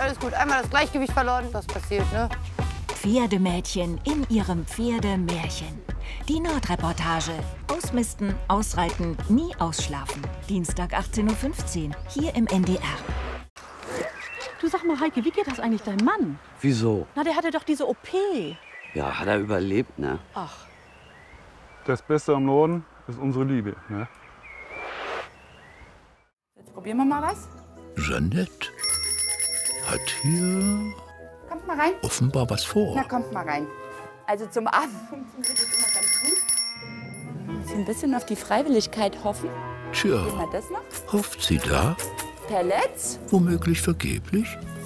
alles gut. Einmal das Gleichgewicht verloren, das passiert, ne? Pferdemädchen in ihrem Pferdemärchen. Die Nordreportage. Ausmisten, ausreiten, nie ausschlafen. Dienstag 18:15 Uhr, hier im NDR. Du, sag mal, Heike, wie geht das eigentlich deinem Mann? Wieso? Na, der hatte doch diese OP. Ja, hat er überlebt, ne? Ach. Das Beste am Norden ist unsere Liebe, ne? Jetzt probieren wir mal was. Jeanette hat hier Kommt mal rein. offenbar was vor. Na, kommt mal rein. Also zum Abend funktioniert das immer ganz gut. Muss ein bisschen auf die Freiwilligkeit hoffen. Tja, Sehen wir das noch? hofft sie da? Pellets? Womöglich vergeblich?